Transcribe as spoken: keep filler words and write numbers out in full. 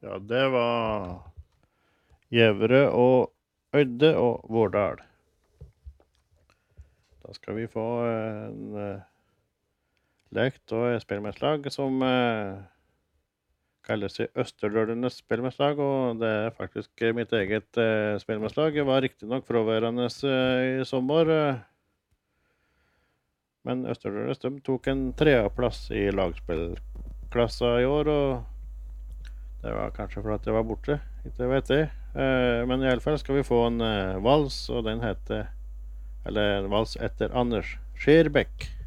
Ja, det var Gjevre og Ødde og Vårdal. Da skal vi få en uh, lekt og spillmennslag som uh, kalles i Østerdølenes spillmennslag, og det er faktisk mitt eget uh, spillmennslag. Jeg var riktig nok fraværende uh, i sommer, uh, men Østerdølenes de tok en treaplass i lagspillklassa i år, og det var kanskje fordi jeg var borte, ikke vet jeg. Uh, men i alle fall skal vi få en uh, vals, og den heter, eller en vals etter Anders Skjerbekk.